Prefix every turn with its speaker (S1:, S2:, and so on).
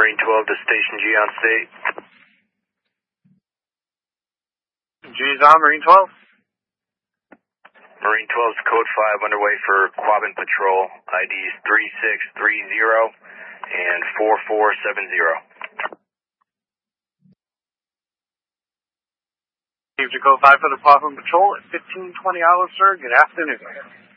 S1: Marine 12 to Station G on state.
S2: G's on, Marine 12.
S1: Marine 12's code 5 underway for Quabbin Patrol, IDs 3630 and 4470.
S2: Received your code 5 for the Quabbin Patrol at 15:20 hours, sir. Good afternoon.